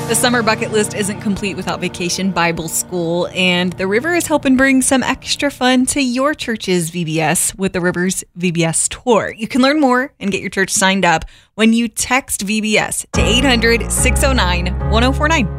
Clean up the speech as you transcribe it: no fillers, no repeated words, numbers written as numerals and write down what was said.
The summer bucket list isn't complete without Vacation Bible School, and the River is helping bring some extra fun to your church's VBS with the River's VBS Tour. You can learn more and get your church signed up when you text VBS to 800-609-1049.